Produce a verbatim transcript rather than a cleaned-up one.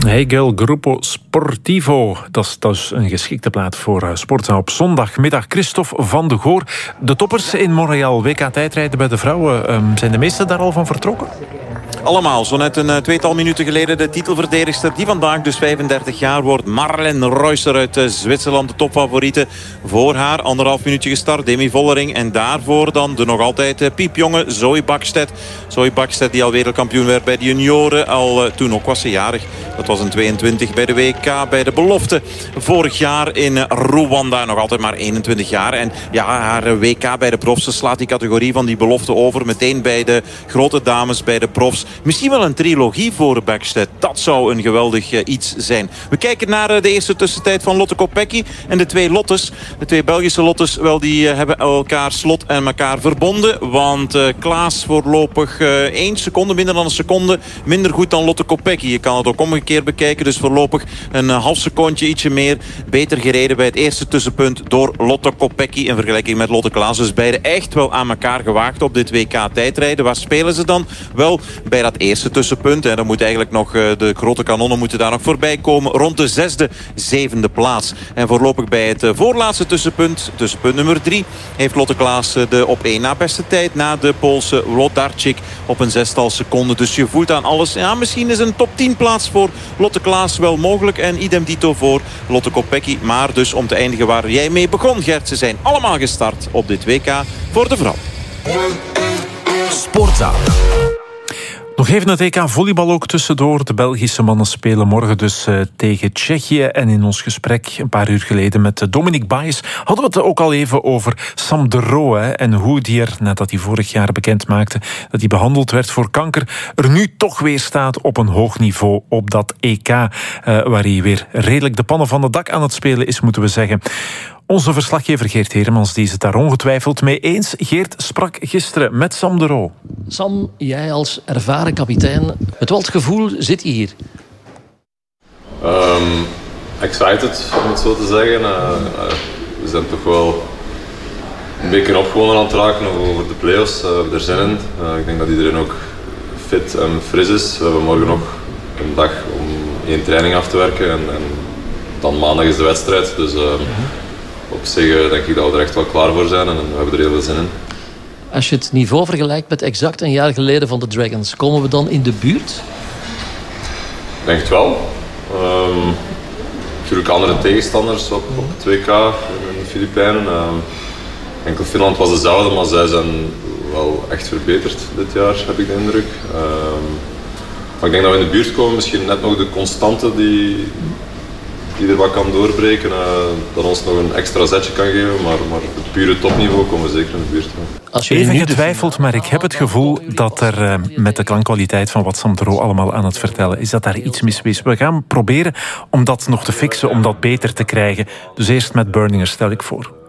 Hegel Gruppo Sportivo. Dat is, dat is een geschikte plaat voor uh, sporten op zondagmiddag. Christophe van de Goor. De toppers in Montreal, W K-tijdrijden bij de vrouwen. Um, zijn de meesten daar al van vertrokken? Allemaal, zo net een tweetal minuten geleden de titelverdedigster die vandaag dus vijfendertig jaar wordt. Marlen Reusser uit Zwitserland, de topfavoriete. Voor haar anderhalf minuutje gestart, Demi Vollering. En daarvoor dan de nog altijd piepjonge Zoe Bakstedt. Zoe Bakstedt die al wereldkampioen werd bij de junioren. Al uh, toen ook was ze jarig. Dat was een tweeëntwintig bij de W K, bij de belofte. Vorig jaar in Rwanda, nog altijd maar eenentwintig jaar. En ja, haar W K bij de profs, ze slaat die categorie van die belofte over. Meteen bij de grote dames, bij de profs. Misschien wel een trilogie voor Bakstedt. Dat zou een geweldig uh, iets zijn. We kijken naar uh, de eerste tussentijd van Lotte Kopecky. En de twee Lottes, de twee Belgische Lottes, wel, die uh, hebben elkaar slot en elkaar verbonden. Want uh, Klaas voorlopig uh, één seconde, minder dan een seconde, minder goed dan Lotte Kopecky. Je kan het ook omgekeerd bekijken. Dus voorlopig een uh, half secondje, ietsje meer. Beter gereden bij het eerste tussenpunt door Lotte Kopecky in vergelijking met Lotte Klaas. Dus beide echt wel aan elkaar gewaagd op dit W K-tijdrijden. Waar spelen ze dan? Wel, bij dat eerste tussenpunt. En dan moet eigenlijk nog uh, de grote kanonnen moeten daar nog voorbij komen. Rond de zesde, zevende plaats. En voorlopig bij het uh, voorlaatste tussenpunt, tussenpunt nummer drie, heeft Lotte Klaas uh, de op één na beste tijd. Na de Poolse Wlodarczyk op een zestal seconden. Dus je voelt aan alles. Ja, misschien is een top tien plaats voor Lotte Klaas wel mogelijk. En idem dito voor Lotte Kopecky. Maar dus om te eindigen waar jij mee begon, Gert. Ze zijn allemaal gestart op dit W K voor de vrouw. Sportzaal. Nog even het E K volleybal ook tussendoor. De Belgische mannen spelen morgen dus uh, tegen Tsjechië. En in ons gesprek een paar uur geleden met uh, Dominique Baes hadden we het ook al even over Sam de Roo. Hè, en hoe die er, nadat hij vorig jaar bekend maakte dat hij behandeld werd voor kanker, er nu toch weer staat op een hoog niveau op dat E K. Uh, waar hij weer redelijk de pannen van het dak aan het spelen is, moeten we zeggen. Onze verslaggever Geert Heremans die is het daar ongetwijfeld mee eens. Geert sprak gisteren met Sam de Roo. Sam, jij als ervaren kapitein, met wat gevoel zit je hier? Um, excited, om het zo te zeggen. Uh, uh, we zijn toch wel een beetje opgewonden aan het raken over de play-offs. Uh, we hebben er zin in. Uh, ik denk dat iedereen ook fit en fris is. We hebben morgen nog een dag om één training af te werken. En, en dan maandag is de wedstrijd. Dus uh, op zich denk ik dat we er echt wel klaar voor zijn. En we hebben er heel veel zin in. Als je het niveau vergelijkt met exact een jaar geleden van de Dragons, komen we dan in de buurt? Ik denk het wel. Um, natuurlijk andere tegenstanders op, op het W K in de Filipijnen. Um, enkel Finland was dezelfde, maar zij zijn wel echt verbeterd dit jaar, heb ik de indruk. Um, maar ik denk dat we in de buurt komen. Misschien net nog de constante die, die er wat kan doorbreken. Uh, dat ons nog een extra zetje kan geven. Maar, maar het pure topniveau komen we zeker in de buurt. Als je even getwijfeld, maar ik heb het gevoel dat er uh, met de klankkwaliteit van wat Sam de Roo allemaal aan het vertellen is, dat daar iets mis is. We gaan proberen om dat nog te fixen, om dat beter te krijgen. Dus eerst met Burninger, stel ik voor.